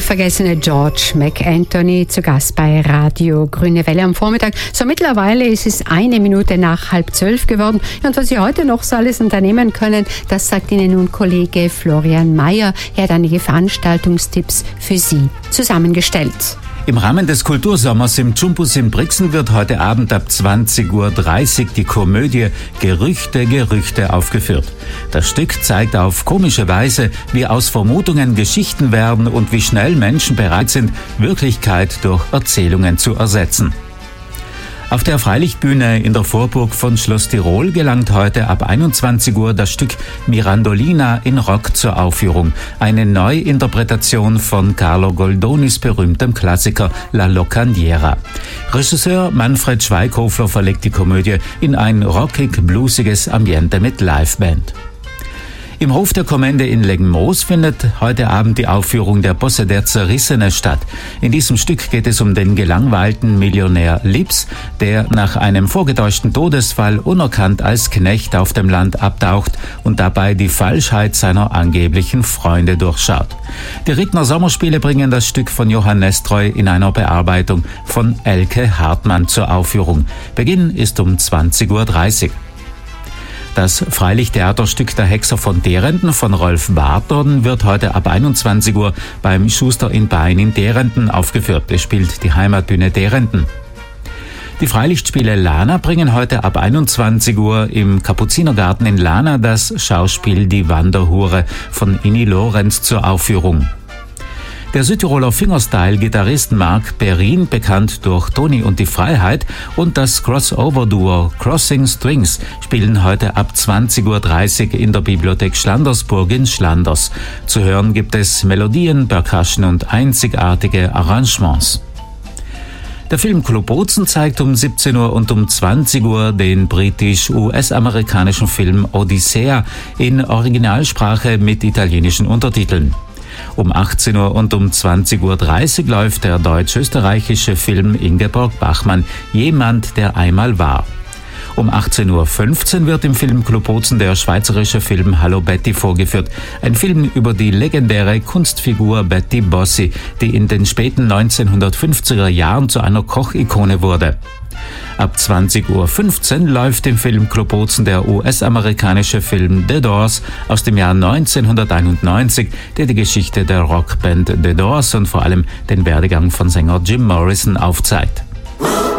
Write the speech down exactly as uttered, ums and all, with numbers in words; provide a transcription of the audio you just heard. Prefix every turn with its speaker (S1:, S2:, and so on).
S1: unvergessene George McAnthony zu Gast bei Radio Grüne Welle am Vormittag. So mittlerweile ist es eine Minute nach halb zwölf geworden. Und was Sie heute noch so alles unternehmen können, das sagt Ihnen nun Kollege Florian Mayer. Er hat einige Veranstaltungstipps für Sie zusammengestellt.
S2: Im Rahmen des Kultursommers im Jumbus in Brixen wird heute Abend ab zwanzig Uhr dreißig die Komödie Gerüchte, Gerüchte aufgeführt. Das Stück zeigt auf komische Weise, wie aus Vermutungen Geschichten werden und wie schnell Menschen bereit sind, Wirklichkeit durch Erzählungen zu ersetzen. Auf der Freilichtbühne in der Vorburg von Schloss Tirol gelangt heute ab einundzwanzig Uhr das Stück Mirandolina in Rock zur Aufführung. Eine Neuinterpretation von Carlo Goldonis berühmtem Klassiker La Locandiera. Regisseur Manfred Schweighöfer verlegt die Komödie in ein rockig-bluesiges Ambiente mit Liveband. Im Hof der Kommende in Leggenmoos findet heute Abend die Aufführung der Posse der Zerrissene statt. In diesem Stück geht es um den gelangweilten Millionär Lips, der nach einem vorgetäuschten Todesfall unerkannt als Knecht auf dem Land abtaucht und dabei die Falschheit seiner angeblichen Freunde durchschaut. Die Rittner Sommerspiele bringen das Stück von Johann Nestroy in einer Bearbeitung von Elke Hartmann zur Aufführung. Beginn ist um zwanzig Uhr dreißig. Das Freilichttheaterstück Der Hexer von Derenden von Rolf Barton wird heute ab einundzwanzig Uhr beim Schuster in Bain in Derenden aufgeführt. Es spielt die Heimatbühne Derenden. Die Freilichtspiele Lana bringen heute ab einundzwanzig Uhr im Kapuzinergarten in Lana das Schauspiel Die Wanderhure von Inni Lorenz zur Aufführung. Der Südtiroler Fingerstyle-Gitarrist Marc Perrin, bekannt durch Toni und die Freiheit, und das Crossover-Duo Crossing Strings spielen heute ab zwanzig Uhr dreißig in der Bibliothek Schlandersburg in Schlanders. Zu hören gibt es Melodien, Percussion und einzigartige Arrangements. Der Filmclub Bozen zeigt um siebzehn Uhr und um zwanzig Uhr den britisch-U S-amerikanischen Film Odyssea in Originalsprache mit italienischen Untertiteln. Um achtzehn Uhr und um zwanzig Uhr dreißig läuft der deutsch-österreichische Film Ingeborg Bachmann, Jemand, der einmal war. Um achtzehn Uhr fünfzehn wird im Filmclub Bozen der schweizerische Film Hallo Betty vorgeführt. Ein Film über die legendäre Kunstfigur Betty Bossi, die in den späten neunzehnhundertfünfziger Jahren zu einer Kochikone wurde. Ab zwanzig Uhr fünfzehn läuft im Filmclub Bozen der U S-amerikanische Film The Doors aus dem Jahr neunzehnhunderteinundneunzig, der die Geschichte der Rockband The Doors und vor allem den Werdegang von Sänger Jim Morrison aufzeigt.